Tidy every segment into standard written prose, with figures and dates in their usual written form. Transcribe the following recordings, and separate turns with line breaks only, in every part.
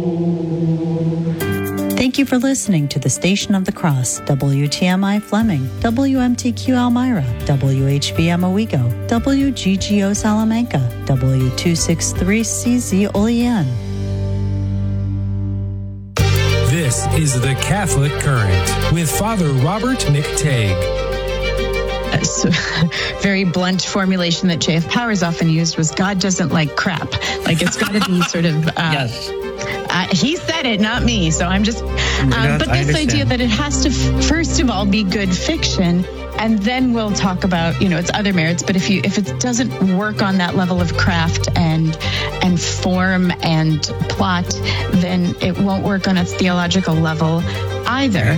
Thank you for listening to the Station of the Cross, WTMI Fleming, WMTQ Elmira, WHBM Owego, WGGO Salamanca, W263CZ Olean.
This is the Catholic Current with Father Robert McTague.
Very blunt formulation that J.F. Powers often used was God doesn't like crap. Like it's got to be sort of...
yes.
He said it, not me. So I'm just... but this idea that it has to, first of all, be good fiction, and then we'll talk about, its other merits. But if it doesn't work on that level of craft and form and plot, then it won't work on a theological level either.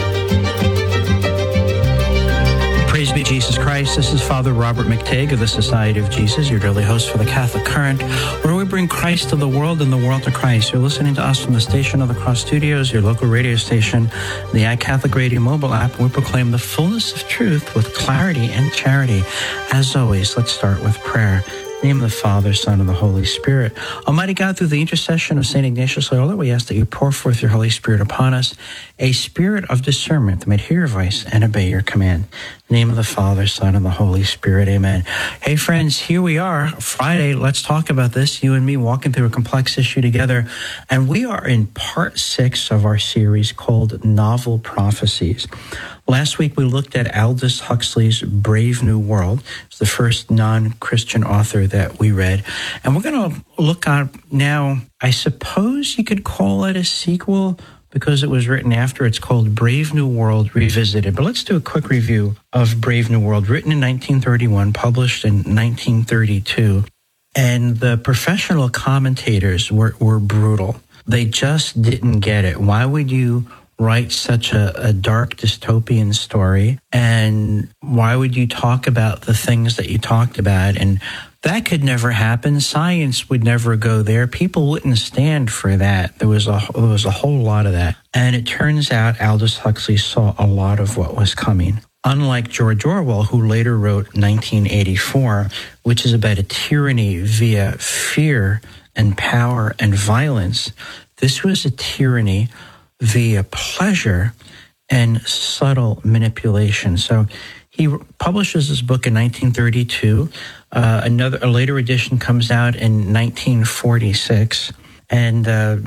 Praise be Jesus Christ. This is Father Robert McTague of the Society of Jesus, your daily host for the Catholic Current, where we bring Christ to the world and the world to Christ. You're listening to us from the Station of the Cross Studios, your local radio station, the iCatholic Radio mobile app. We proclaim the fullness of truth with clarity and charity. As always, let's start with prayer. In the name of the Father, Son, and the Holy Spirit. Almighty God, through the intercession of St. Ignatius Loyola, we ask that you pour forth your Holy Spirit upon us, a spirit of discernment that may hear your voice and obey your command. In the name of the Father, Son, and the Holy Spirit. Amen. Hey, friends, here we are. Friday, let's talk about this. You and me walking through a complex issue together. And we are in part 6 of our series called Novel Prophecies. Last week, we looked at Aldous Huxley's Brave New World. It's the first non-Christian author that we read. And we're going to look at now, I suppose you could call it a sequel because it was written after. It's called Brave New World Revisited. But let's do a quick review of Brave New World, written in 1931, published in 1932. And the professional commentators were brutal. They just didn't get it. Why would you write such a dark dystopian story? And why would you talk about the things that you talked about? And that could never happen. Science would never go there. People wouldn't stand for that. There was a whole lot of that. And it turns out Aldous Huxley saw a lot of what was coming. Unlike George Orwell, who later wrote 1984, which is about a tyranny via fear and power and violence, this was a tyranny via pleasure and subtle manipulation. So he publishes this book in 1932. A later edition comes out in 1946. And,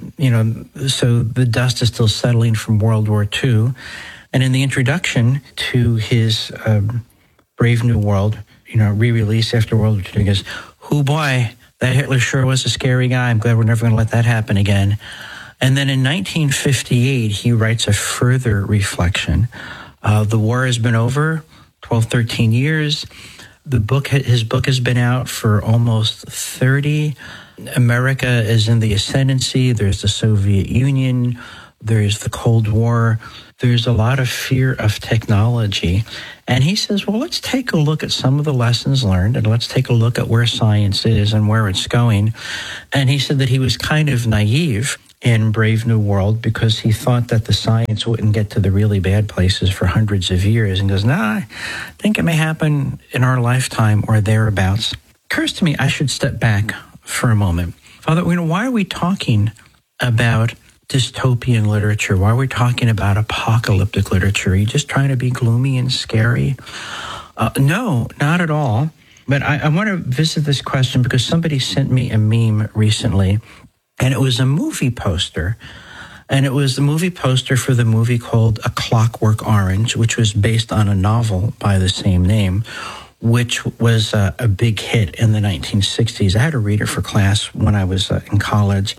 so the dust is still settling from World War II. And in the introduction to his Brave New World, re-release after World War II, he goes, "Hoo boy, that Hitler sure was a scary guy. I'm glad we're never going to let that happen again." And then in 1958, he writes a further reflection. The war has been over 12, 13 years. His book has been out for almost 30. America is in the ascendancy. There's the Soviet Union. There's the Cold War. There's a lot of fear of technology. And he says, well, let's take a look at some of the lessons learned, and let's take a look at where science is and where it's going. And he said that he was kind of naive in Brave New World because he thought that the science wouldn't get to the really bad places for hundreds of years, and goes, I think it may happen in our lifetime or thereabouts. It occurs to me I should step back for a moment. Father, why are we talking about dystopian literature? Why are we talking about apocalyptic literature? Are you just trying to be gloomy and scary? No, not at all. But I want to visit this question because somebody sent me a meme recently, and it was a movie poster. And it was the movie poster for the movie called A Clockwork Orange, which was based on a novel by the same name, which was a big hit in the 1960s. I had to read it for class when I was in college.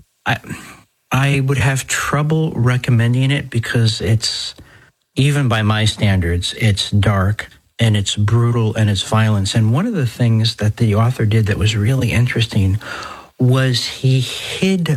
I would have trouble recommending it because it's, even by my standards, it's dark and it's brutal and it's violence. And one of the things that the author did that was really interesting was he hid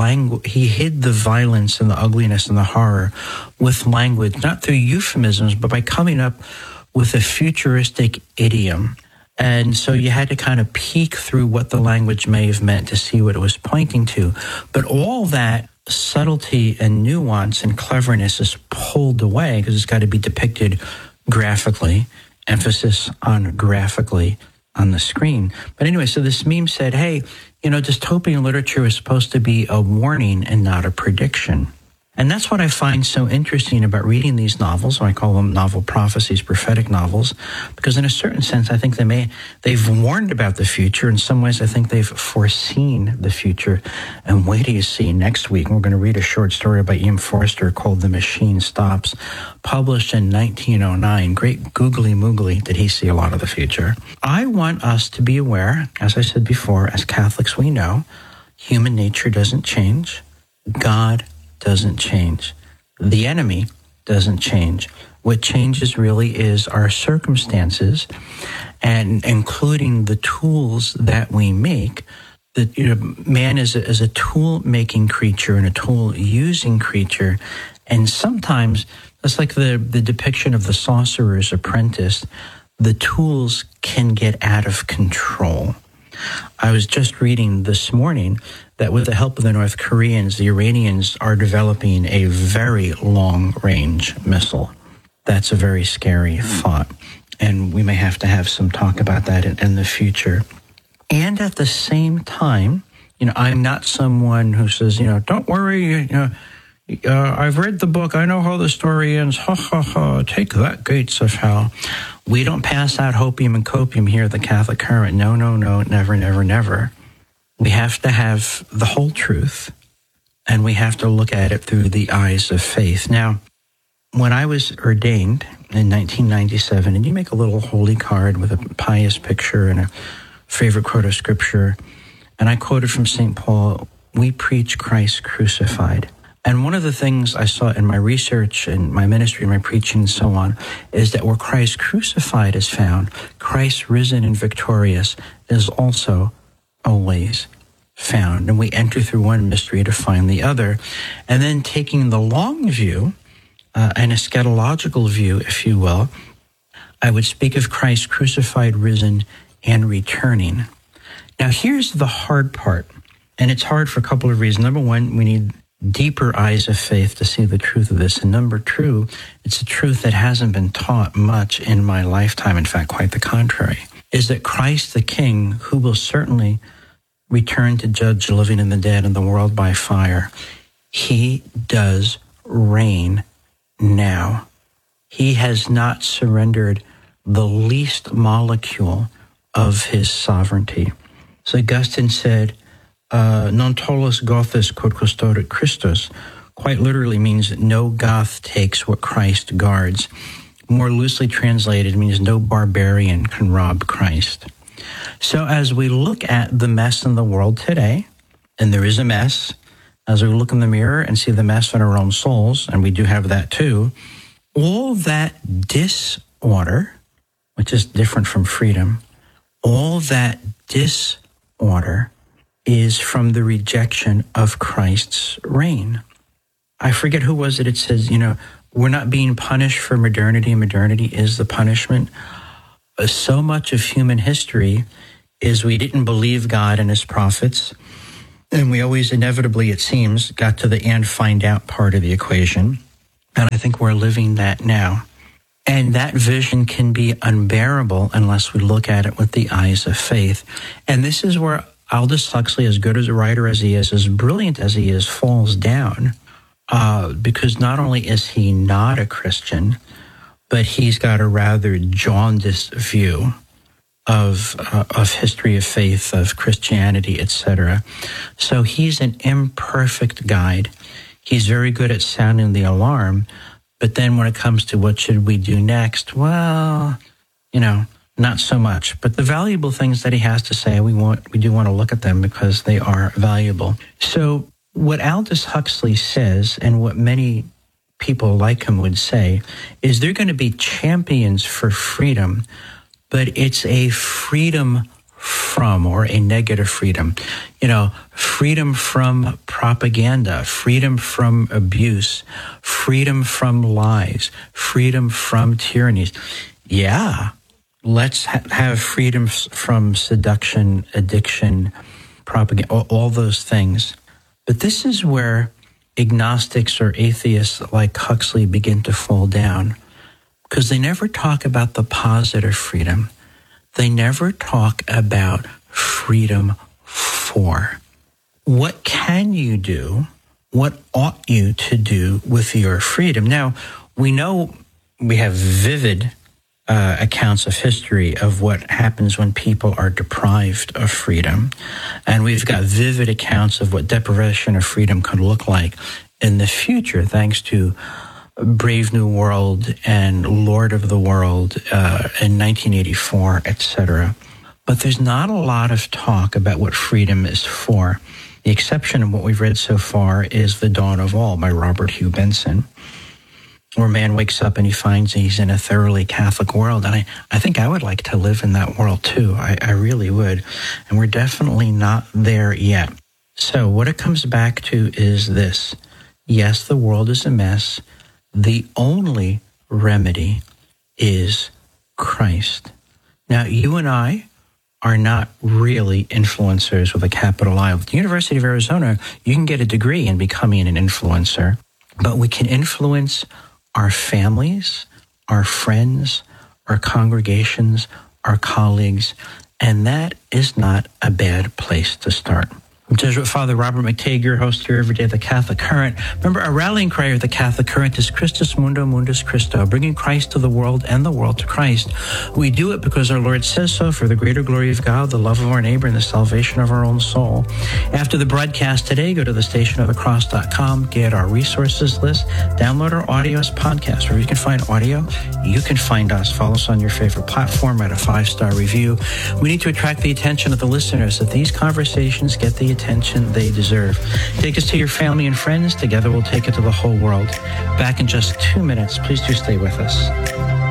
the violence and the ugliness and the horror with language, not through euphemisms, but by coming up with a futuristic idiom. And so you had to kind of peek through what the language may have meant to see what it was pointing to. But all that subtlety and nuance and cleverness is pulled away because it's got to be depicted graphically, emphasis on graphically on the screen. But anyway, so this meme said, hey, dystopian literature is supposed to be a warning and not a prediction. And that's what I find so interesting about reading these novels. I call them novel prophecies, prophetic novels, because in a certain sense, I think they've warned about the future. In some ways, I think they've foreseen the future. And wait till you see next week, we're going to read a short story by Ian Forster called The Machine Stops, published in 1909. Great googly moogly did he see a lot of the future. I want us to be aware, as I said before, as Catholics we know, human nature doesn't change. God doesn't change. The enemy doesn't change. What changes really is our circumstances, and including the tools that we make. That man is a tool-making creature and a tool-using creature, and sometimes that's like the depiction of the Sorcerer's Apprentice. The tools can get out of control. I was just reading this morning that with the help of the North Koreans, the Iranians are developing a very long-range missile. That's a very scary thought, and we may have to have some talk about that in the future. And at the same time, I'm not someone who says, don't worry, I've read the book, I know how the story ends, ha, ha, ha, take that, gates of hell. We don't pass out hopium and copium here at the Catholic Current. No, never, never, never. We have to have the whole truth, and we have to look at it through the eyes of faith. Now, when I was ordained in 1997, and you make a little holy card with a pious picture and a favorite quote of Scripture, and I quoted from St. Paul, "We preach Christ crucified." And one of the things I saw in my research and my ministry and my preaching and so on is that where Christ crucified is found, Christ risen and victorious is also always found. And we enter through one mystery to find the other. And then taking the long view, an eschatological view, if you will, I would speak of Christ crucified, risen, and returning. Now, here's the hard part. And it's hard for a couple of reasons. Number one, we need deeper eyes of faith to see the truth of this. And number two, it's a truth that hasn't been taught much in my lifetime. In fact, quite the contrary, is that Christ the King, who will certainly return to judge the living and the dead and the world by fire, he does reign now. He has not surrendered the least molecule of his sovereignty. So Augustine said, non tollus Gothus quod custodet Christus, quite literally means that no Goth takes what Christ guards. More loosely translated means no barbarian can rob Christ. So as we look at the mess in the world today, and there is a mess, as we look in the mirror and see the mess in our own souls, and we do have that too, all that disorder, which is different from freedom, all that disorder is from the rejection of Christ's reign. I forget who was it. It says, we're not being punished for modernity. Modernity is the punishment. So much of human history is we didn't believe God and his prophets, and we always inevitably, it seems, got to the and find out part of the equation. And I think we're living that now. And that vision can be unbearable unless we look at it with the eyes of faith. And this is where Aldous Huxley, as good as a writer as he is, as brilliant as he is, falls down, because not only is he not a Christian, but he's got a rather jaundiced view of history of faith, of Christianity, etc. So he's an imperfect guide. He's very good at sounding the alarm, but then when it comes to what should we do next, well, not so much. But the valuable things that he has to say, we do want to look at them because they are valuable. So what Aldous Huxley says, and what many people like him would say, is they're going to be champions for freedom, but it's a freedom from, or a negative freedom. Freedom from propaganda, freedom from abuse, freedom from lies, freedom from tyrannies. Yeah. Let's have freedom from seduction, addiction, propaganda, all those things. But this is where agnostics or atheists like Huxley begin to fall down, because they never talk about the positive freedom. They never talk about freedom for. What can you do? What ought you to do with your freedom? Now, we know we have vivid accounts of history of what happens when people are deprived of freedom. And we've got vivid accounts of what deprivation of freedom could look like in the future, thanks to Brave New World and Lord of the World in 1984, etc. But there's not a lot of talk about what freedom is for. The exception of what we've read so far is The Dawn of All by Robert Hugh Benson, where man wakes up and he finds he's in a thoroughly Catholic world. And I think I would like to live in that world too. I really would. And we're definitely not there yet. So what it comes back to is this. Yes, the world is a mess. The only remedy is Christ. Now, you and I are not really influencers with a capital I. With the University of Arizona, you can get a degree in becoming an influencer, but we can influence our families, our friends, our congregations, our colleagues, and that is not a bad place to start. I'm Jesuit Father Robert McTeigue, your host here every day at the Catholic Current. Remember, our rallying cry at the Catholic Current is Christus Mundo Mundus Christo, bringing Christ to the world and the world to Christ. We do it because our Lord says so, for the greater glory of God, the love of our neighbor, and the salvation of our own soul. After the broadcast today, go to thestationofthecross.com, get our resources list, download our audio as podcast. Wherever you can find audio, you can find us. Follow us on your favorite platform, write a 5-star review. We need to attract the attention of the listeners, that these conversations get the attention they deserve. Take us to your family and friends. Together we'll take it to the whole world. Back in just 2 minutes. Please do stay with us.